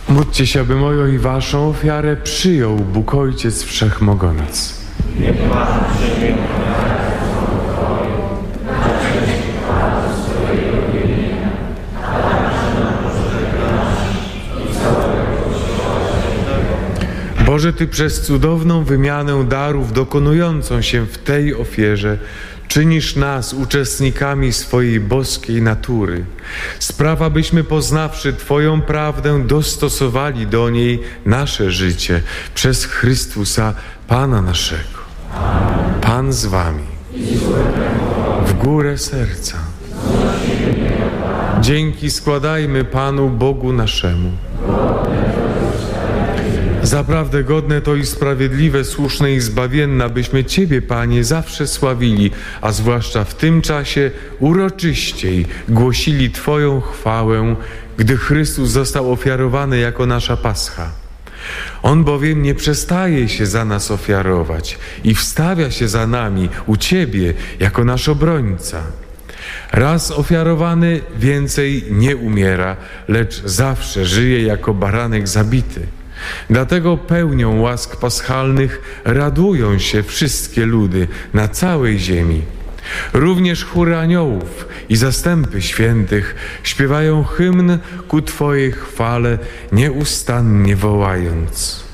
Módlcie się, aby moją i waszą ofiarę przyjął Bóg Ojciec Wszechmogący. Niech Pan przyjmie ofiarę Twoją, na cześć i chwałę swojego imienia, a także na pożegnanie i całego Kościoła Świętego. Boże, Ty przez cudowną wymianę darów dokonującą się w tej ofierze czynisz nas uczestnikami swojej boskiej natury. Spraw, abyśmy poznawszy Twoją prawdę, dostosowali do niej nasze życie przez Chrystusa, Pana naszego. Amen. Pan z Wami. W górę serca. Dzięki składajmy Panu Bogu naszemu. Zaprawdę godne to i sprawiedliwe, słuszne i zbawienne, abyśmy Ciebie, Panie, zawsze sławili, a zwłaszcza w tym czasie uroczyściej głosili Twoją chwałę, gdy Chrystus został ofiarowany jako nasza Pascha. On bowiem nie przestaje się za nas ofiarować i wstawia się za nami u Ciebie jako nasz obrońca. Raz ofiarowany więcej nie umiera, lecz zawsze żyje jako baranek zabity. Dlatego pełnią łask paschalnych radują się wszystkie ludy na całej ziemi. Również chóry aniołów i zastępy świętych śpiewają hymn ku Twojej chwale, nieustannie wołając.